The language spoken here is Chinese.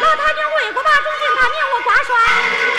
他娘为国把忠心，他娘我挂帅。